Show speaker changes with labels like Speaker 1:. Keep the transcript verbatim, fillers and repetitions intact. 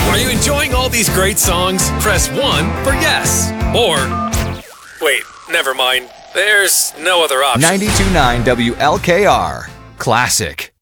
Speaker 1: Are you enjoying all these great songs? Press one for yes. Or, wait, never mind. There's no other option.
Speaker 2: ninety-two point nine W L K R. Classic.